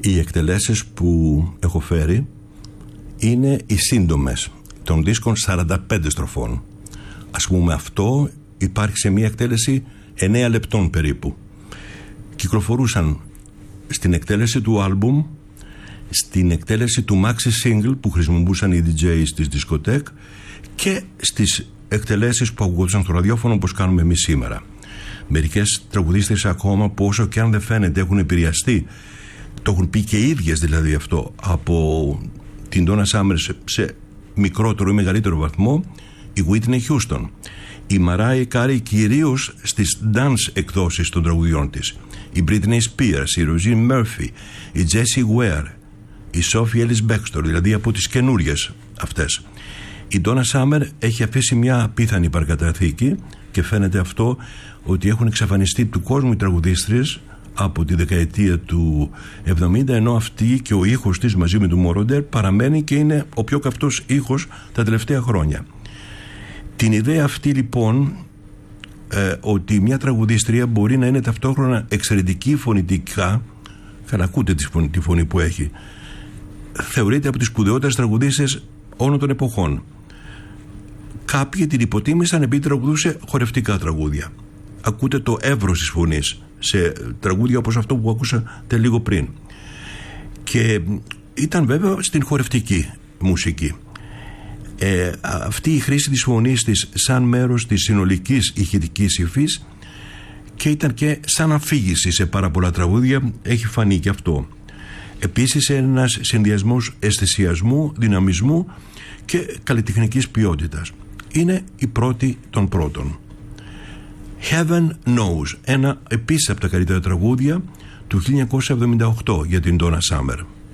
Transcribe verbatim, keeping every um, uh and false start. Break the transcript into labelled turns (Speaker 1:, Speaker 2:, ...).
Speaker 1: Οι εκτελέσεις που έχω φέρει είναι οι σύντομες των δίσκων σαράντα πέντε στροφών. Ας πούμε αυτό υπάρχει σε μια εκτέλεση εννέα λεπτών περίπου. Κυκλοφορούσαν στην εκτέλεση του άλμπουμ, στην εκτέλεση του maxi single που χρησιμοποιούσαν οι ντι τζέις της δισκοτέκ και στις εκτελέσεις που ακουγόντουσαν στο ραδιόφωνο όπως κάνουμε εμείς σήμερα. Μερικές τραγουδίστρες ακόμα που όσο και αν δεν φαίνεται έχουν επηρεαστεί, το έχουν πει και οι ίδιες δηλαδή αυτό, από την Donna Summer σε, σε μικρότερο ή μεγαλύτερο βαθμό, η Whitney Houston, η Mariah Carey κυρίως στις dance εκδόσεις των τραγουδιών της, η Britney Spears, η Roisin Murphy, η Jessie Ware, η Sophie Ellis Bextor, δηλαδή από τις καινούριες αυτές. Η Donna Summer έχει αφήσει μια απίθανη παρακαταθήκη και φαίνεται αυτό ότι έχουν εξαφανιστεί του κόσμου οι τραγουδίστριες από τη δεκαετία του εβδομήντα, ενώ αυτή και ο ήχος της μαζί με του Moroder παραμένει και είναι ο πιο καυτός ήχος τα τελευταία χρόνια. Την ιδέα αυτή λοιπόν ε, ότι μια τραγουδίστρια μπορεί να είναι ταυτόχρονα εξαιρετική φωνητικά, θα ακούτε τη φωνή, τη φωνή που έχει, θεωρείται από τις σπουδαιότερες τραγουδίστριες όλων των εποχών. Κάποιοι την υποτίμησαν επειδή τραγουδούσε χορευτικά τραγούδια. Ακούτε το εύρος της φωνής σε τραγούδια όπως αυτό που ακούσατε λίγο πριν. Και ήταν βέβαια στην χορευτική μουσική. Ε, αυτή η χρήση της φωνής της σαν μέρος της συνολικής ηχητικής υφής και ήταν και σαν αφήγηση σε πάρα πολλά τραγούδια, έχει φανεί και αυτό. Επίσης ένας συνδυασμός αισθησιασμού, δυναμισμού και καλλιτεχνικής ποιότητας. Είναι η πρώτη των πρώτων. Heaven Knows, ένα επίσης από τα καλύτερα τραγούδια του χίλια εννιακόσια εβδομήντα οκτώ για την Donna Summer.